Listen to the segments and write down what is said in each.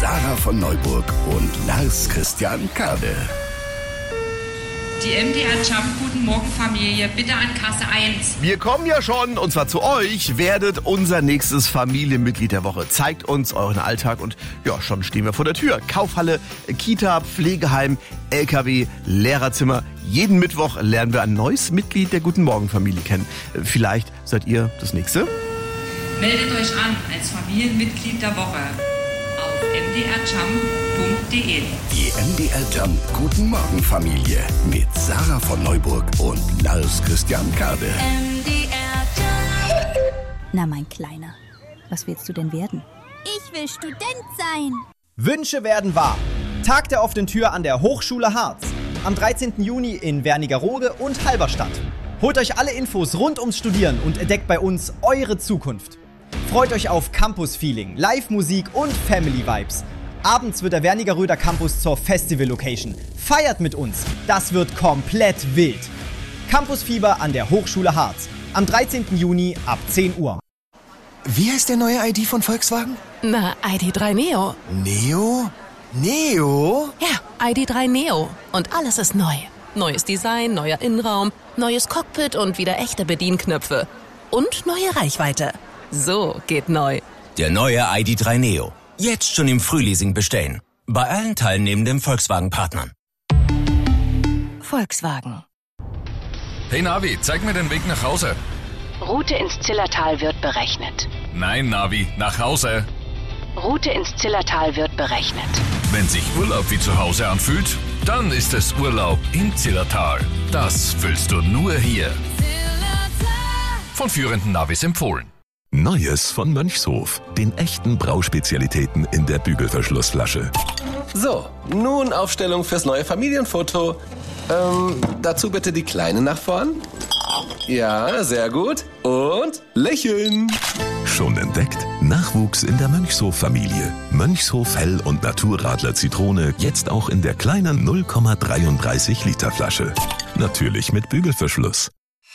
Sarah von Neuburg und Lars Christian Kade. Die MDR Jump Guten Morgen Familie, bitte an Kasse 1. Wir kommen ja schon, und zwar zu euch, werdet unser nächstes Familienmitglied der Woche. Zeigt uns euren Alltag und ja, schon stehen wir vor der Tür. Kaufhalle, Kita, Pflegeheim, LKW, Lehrerzimmer. Jeden Mittwoch lernen wir ein neues Mitglied der Guten Morgen Familie kennen. Vielleicht seid ihr das nächste? Meldet euch an als Familienmitglied der Woche auf mdrjump.de. Die MDR Jump Guten Morgen Familie mit Sarah von Neuburg und Lars Christian Kade. MDR Jump. Na, mein Kleiner, was willst du denn werden? Ich will Student sein. Wünsche werden wahr. Tag der offenen Tür an der Hochschule Harz. Am 13. Juni in Wernigerode und Halberstadt. Holt euch alle Infos rund ums Studieren und entdeckt bei uns eure Zukunft. Freut euch auf Campus-Feeling, Live-Musik und Family-Vibes. Abends wird der Wernigeröder Campus zur Festival-Location. Feiert mit uns, das wird komplett wild. Campusfieber an der Hochschule Harz. Am 13. Juni ab 10 Uhr. Wie heißt der neue ID von Volkswagen? Na, ID.3 Neo. Neo? Neo? Ja, ID.3 Neo. Und alles ist neu. Neues Design, neuer Innenraum, neues Cockpit und wieder echte Bedienknöpfe. Und neue Reichweite. So geht neu. Der neue ID.3 Neo. Jetzt schon im Frühleasing bestellen. Bei allen teilnehmenden Volkswagen-Partnern. Volkswagen. Hey Navi, zeig mir den Weg nach Hause. Route ins Zillertal wird berechnet. Nein, Navi, nach Hause. Route ins Zillertal wird berechnet. Wenn sich Urlaub wie zu Hause anfühlt, dann ist es Urlaub im Zillertal. Das fühlst du nur hier. Von führenden Navis empfohlen. Neues von Mönchshof. Den echten Brauspezialitäten in der Bügelverschlussflasche. So, nun Aufstellung fürs neue Familienfoto. Dazu bitte die Kleine nach vorn. Ja, sehr gut. Und lächeln. Schon entdeckt? Nachwuchs in der Mönchshof-Familie. Mönchshof Hell- und Naturradler Zitrone jetzt auch in der kleinen 0,33 Liter Flasche. Natürlich mit Bügelverschluss.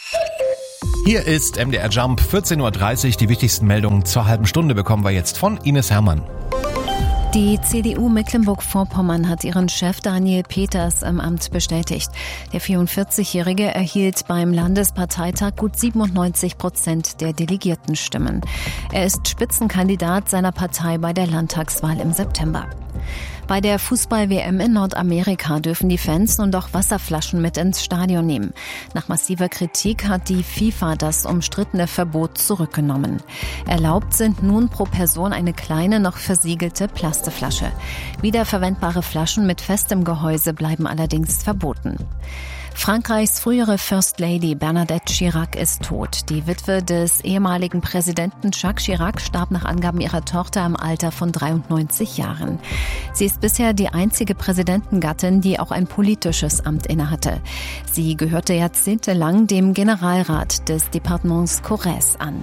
Hier ist MDR Jump, 14.30 Uhr. Die wichtigsten Meldungen zur halben Stunde bekommen wir jetzt von Ines Hermann. Die CDU Mecklenburg-Vorpommern hat ihren Chef Daniel Peters im Amt bestätigt. Der 44-Jährige erhielt beim Landesparteitag gut 97% der Delegiertenstimmen. Er ist Spitzenkandidat seiner Partei bei der Landtagswahl im September. Bei der Fußball-WM in Nordamerika dürfen die Fans nun doch Wasserflaschen mit ins Stadion nehmen. Nach massiver Kritik hat die FIFA das umstrittene Verbot zurückgenommen. Erlaubt sind nun pro Person eine kleine, noch versiegelte Plastikflasche. Wiederverwendbare Flaschen mit festem Gehäuse bleiben allerdings verboten. Frankreichs frühere First Lady Bernadette Chirac ist tot. Die Witwe des ehemaligen Präsidenten Jacques Chirac starb nach Angaben ihrer Tochter im Alter von 93 Jahren. Sie ist bisher die einzige Präsidentengattin, die auch ein politisches Amt innehatte. Sie gehörte jahrzehntelang dem Generalrat des Departements Corrèze an.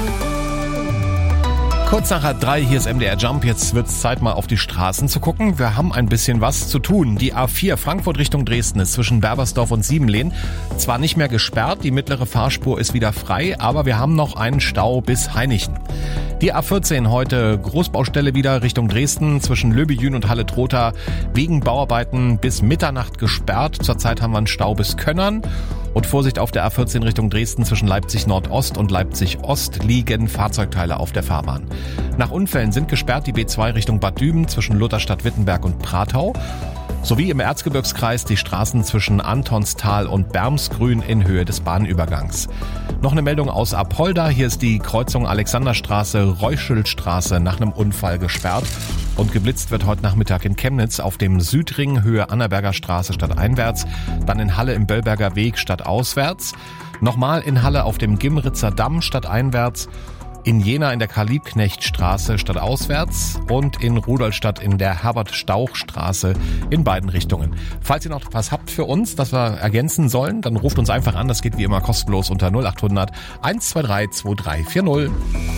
Kurz nach 3, hier ist MDR Jump. Jetzt wird's Zeit, mal auf die Straßen zu gucken. Wir haben ein bisschen was zu tun. Die A4 Frankfurt Richtung Dresden ist zwischen Berbersdorf und Siebenlehn zwar nicht mehr gesperrt, die mittlere Fahrspur ist wieder frei, aber wir haben noch einen Stau bis Hainichen. Die A14 heute Großbaustelle wieder Richtung Dresden zwischen Löbejün und Halle-Trotha wegen Bauarbeiten bis Mitternacht gesperrt. Zurzeit haben wir einen Stau bis Könnern. Und Vorsicht auf der A14 Richtung Dresden zwischen Leipzig Nordost und Leipzig Ost liegen Fahrzeugteile auf der Fahrbahn. Nach Unfällen sind gesperrt die B2 Richtung Bad Düben zwischen Lutherstadt-Wittenberg und Pratau. Sowie im Erzgebirgskreis die Straßen zwischen Antonstal und Bermsgrün in Höhe des Bahnübergangs. Noch eine Meldung aus Apolda. Hier ist die Kreuzung Alexanderstraße-Reuschelstraße nach einem Unfall gesperrt. Und geblitzt wird heute Nachmittag in Chemnitz auf dem Südring Höhe Annaberger Straße stadteinwärts. Dann in Halle im Böllberger Weg stadtauswärts. Nochmal in Halle auf dem Gimritzer Damm stadteinwärts. In Jena in der Karl-Liebknecht-Straße stadtauswärts und in Rudolstadt in der Herbert-Stauch-Straße in beiden Richtungen. Falls ihr noch was habt für uns, das wir ergänzen sollen, dann ruft uns einfach an. Das geht wie immer kostenlos unter 0800 123 2340.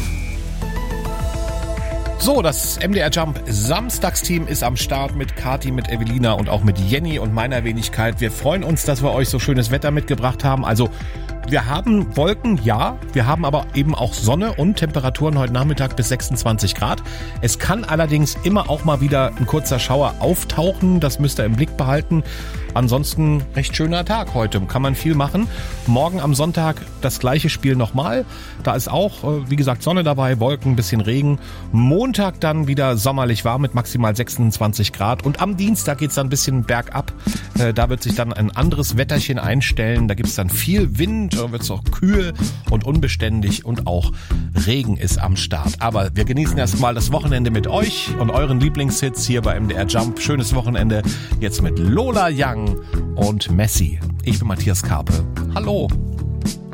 So, das MDR Jump Samstagsteam ist am Start mit Kati, mit Evelina und auch mit Jenny und meiner Wenigkeit. Wir freuen uns, dass wir euch so schönes Wetter mitgebracht haben. Also Wir haben Wolken, ja. Wir haben aber eben auch Sonne und Temperaturen heute Nachmittag bis 26 Grad. Es kann allerdings immer auch mal wieder ein kurzer Schauer auftauchen. Das müsst ihr im Blick behalten. Ansonsten recht schöner Tag heute. Kann man viel machen. Morgen am Sonntag das gleiche Spiel nochmal. Da ist auch, wie gesagt, Sonne dabei, Wolken, ein bisschen Regen. Montag dann wieder sommerlich warm mit maximal 26 Grad. Und am Dienstag geht's dann ein bisschen bergab. Da wird sich dann ein anderes Wetterchen einstellen. Da gibt's dann viel Wind, wird es auch kühl und unbeständig und auch Regen ist am Start. Aber wir genießen erstmal das Wochenende mit euch und euren Lieblingshits hier bei MDR Jump. Schönes Wochenende jetzt mit Lola Young und Messi. Ich bin Matthias Karpe. Hallo.